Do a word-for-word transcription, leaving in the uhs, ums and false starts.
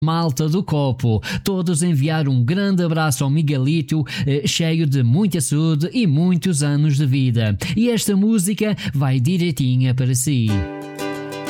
Malta do Copo, todos enviar um grande abraço ao Miguelito, eh, cheio de muita saúde e muitos anos de vida. E esta música vai direitinha para si.